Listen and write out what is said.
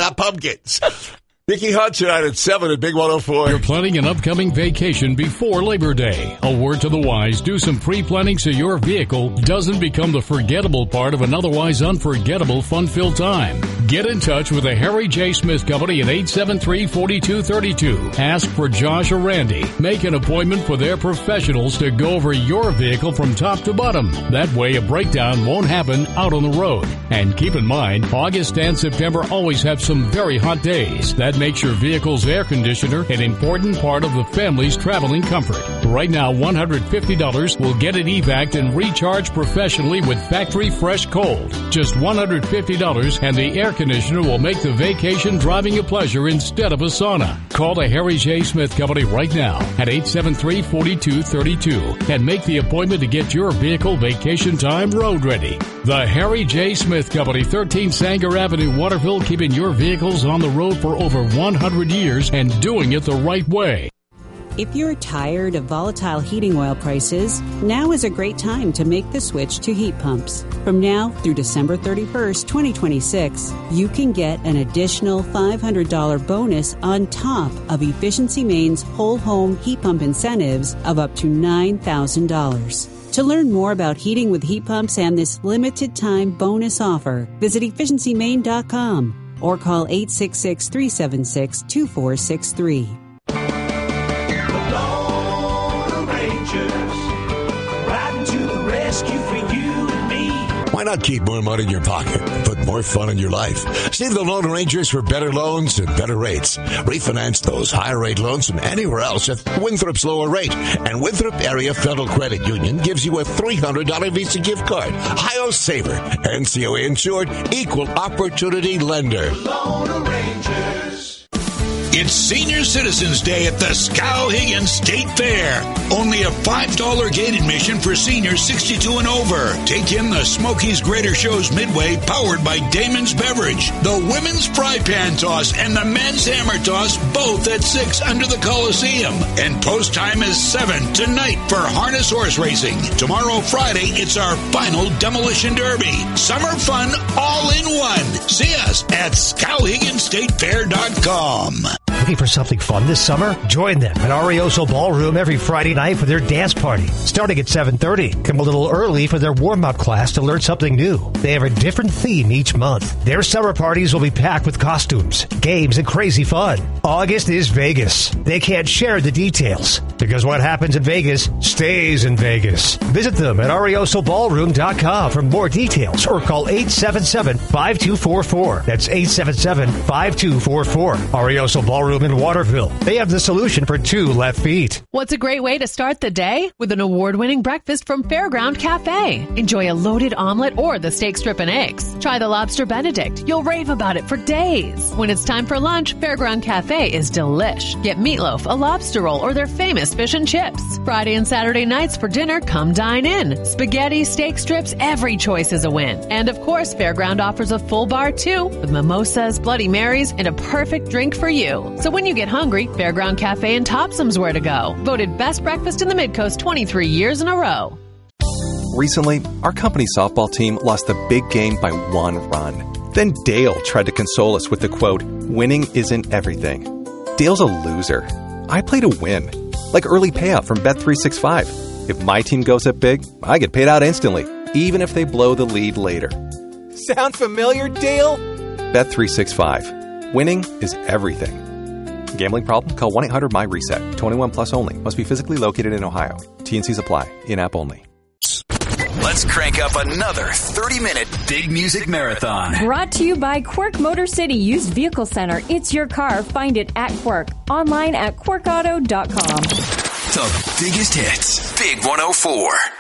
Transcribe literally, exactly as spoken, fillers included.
not pumpkins. Mickey Hunt tonight at seven at Big one oh four. You're planning an upcoming vacation before Labor Day. A word to the wise, do some pre-planning so your vehicle doesn't become the forgettable part of an otherwise unforgettable fun-filled time. Get in touch with the Harry J. Smith Company at eight seven three, four two three two. Ask for Josh or Randy. Make an appointment for their professionals to go over your vehicle from top to bottom. That way a breakdown won't happen out on the road. And keep in mind, August and September always have some very hot days. That makes your vehicle's air conditioner an important part of the family's traveling comfort. Right now, one hundred fifty dollars will get it evac'd and recharged professionally with factory fresh cold. Just one hundred fifty dollars and the air conditioner will make the vacation driving a pleasure instead of a sauna. Call the Harry J. Smith Company right now at eight seven three, four two three two and make the appointment to get your vehicle vacation time road ready. The Harry J. Smith Company, thirteen Sanger Avenue, Waterville, keeping your vehicles on the road for over one hundred years and doing it the right way. If you're tired of volatile heating oil prices, now is a great time to make the switch to heat pumps. From now through December thirty-first, twenty twenty-six, you can get an additional five hundred dollars bonus on top of Efficiency Maine's whole home heat pump incentives of up to nine thousand dollars. To learn more about heating with heat pumps and this limited time bonus offer, visit efficiency maine dot com or call eight six six, three seven six, two four six three. Why not keep more money in your pocket and put more fun in your life? See the Lone Rangers for better loans and better rates. Refinance those higher rate loans from anywhere else at Winthrop's lower rate. And Winthrop Area Federal Credit Union gives you a three hundred dollars Visa gift card. Hi-Yo Saver. N C O A insured, equal opportunity lender. Lone Rangers. It's Senior Citizens Day at the Skowhegan State Fair. Only a five dollars gate admission for seniors sixty-two and over. Take in the Smokies Greater Shows Midway, powered by Damon's Beverage. The women's fry pan toss and the men's hammer toss, both at six under the Coliseum. And post time is seven tonight for harness horse racing. Tomorrow, Friday, it's our final Demolition Derby. Summer fun all in one. See us at skowhegan state fair dot com. Looking for something fun this summer? Join them at Arioso Ballroom every Friday night for their dance party, starting at seven thirty. Come a little early for their warm-up class to learn something new. They have a different theme each month. Their summer parties will be packed with costumes, games, and crazy fun. August is Vegas. They can't share the details because what happens in Vegas stays in Vegas. Visit them at arioso ballroom dot com for more details or call eight seven seven, five two four four. That's eight seven seven, five two four four. Arioso Ballroom in Waterville. They have the solution for two left feet. What's a great way to start the day? With an award-winning breakfast from Fairground Cafe. Enjoy a loaded omelet or the steak strip and eggs. Try the lobster Benedict. You'll rave about it for days. When it's time for lunch, Fairground Cafe is delish. Get meatloaf, a lobster roll, or their famous fish and chips. Friday and Saturday nights for dinner, come dine in. Spaghetti, steak strips, every choice is a win. And of course, Fairground offers a full bar too, with mimosas, Bloody Marys, and a perfect drink for you. So when you get hungry, Fairground Cafe and Topsum's where to go. Voted best breakfast in the Midcoast twenty-three years in a row. Recently, our company softball team lost the big game by one run. Then Dale tried to console us with the quote, "Winning isn't everything." Dale's a loser. I play to win. Like early payout from Bet three sixty-five. If my team goes up big, I get paid out instantly, even if they blow the lead later. Sound familiar, Dale? Bet three sixty-five. Winning is everything. Gambling problem? Call one eight hundred M Y RESET. twenty-one plus only. Must be physically located in Ohio. T N Cs apply. In-app only. Let's crank up another thirty-minute Big Music Marathon. Brought to you by Quirk Motor City Used Vehicle Center. It's your car. Find it at Quirk. Online at quirk auto dot com. The biggest hits. Big one oh four.